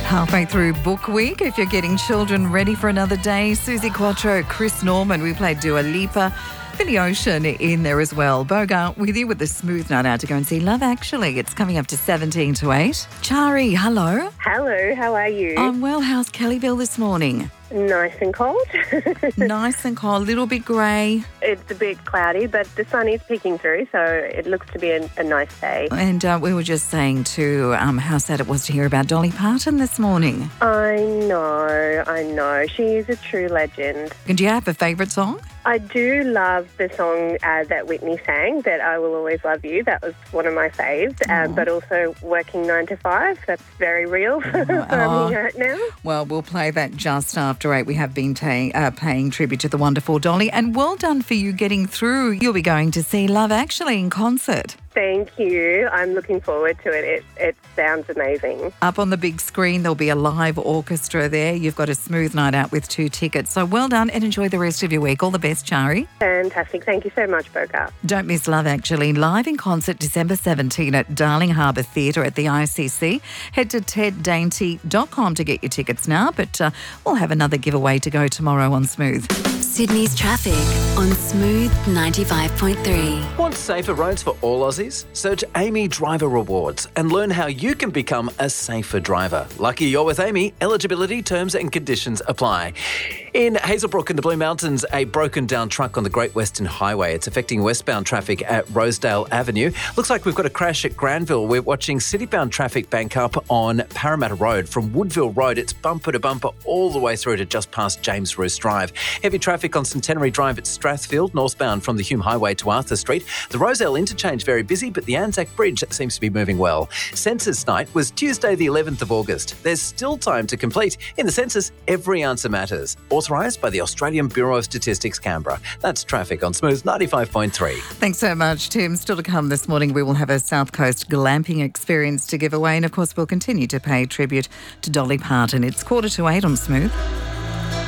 Halfway through book week, if you're getting children ready for another day, Susie Quattro, Chris Norman, we played Dua Lipa, Billy Ocean in there as well. Bogart with you with the smooth night out to go and see Love Actually. It's coming up to 7 to 8. Chari, hello. Hello, how are you? I'm well. How's Kellyville this morning? Nice and cold. Nice and cold, a little bit grey. It's a bit cloudy, but the sun is peeking through, so it looks to be a nice day. And we were just saying too how sad it was to hear about Dolly Parton this morning. I know. She is a true legend. And do you have a favourite song? I do love the song that Whitney sang, that I Will Always Love You. That was one of my faves. But also Working 9 to 5. That's very real for me right now. Well, we'll play that just after 8. We have been paying tribute to the wonderful Dolly. And well done for you getting through. You'll be going to see Love Actually in concert. Thank you. I'm looking forward to it. It sounds amazing. Up on the big screen, there'll be a live orchestra there. You've got a smooth night out with 2 tickets. So well done and enjoy the rest of your week. All the best, Chari. Fantastic. Thank you so much, Bogart. Don't miss Love Actually live in concert December 17 at Darling Harbour Theatre at the ICC. Head to teddainty.com to get your tickets now, but we'll have another giveaway to go tomorrow on Smooth. Sydney's traffic on Smooth 95.3. Want safer roads for all Aussies? Search Amy Driver Rewards and learn how you can become a safer driver. Lucky you're with Amy. Eligibility, terms and conditions apply. In Hazelbrook in the Blue Mountains, a broken down truck on the Great Western Highway. It's affecting westbound traffic at Rosedale Avenue. Looks like we've got a crash at Granville. We're watching citybound traffic bank up on Parramatta Road. From Woodville Road, it's bumper to bumper all the way through to just past James Roos Drive. Heavy traffic on Centenary Drive at Strathfield, northbound from the Hume Highway to Arthur Street. The Rozelle interchange very busy, but the Anzac Bridge seems to be moving well. Census night was Tuesday the 11th of August. There's still time to complete. In the census, every answer matters. Authorised by the Australian Bureau of Statistics, Canberra. That's traffic on Smooth 95.3. Thanks so much, Tim. Still to come this morning, we will have a South Coast glamping experience to give away. And of course, we'll continue to pay tribute to Dolly Parton. It's 7:45 on Smooth.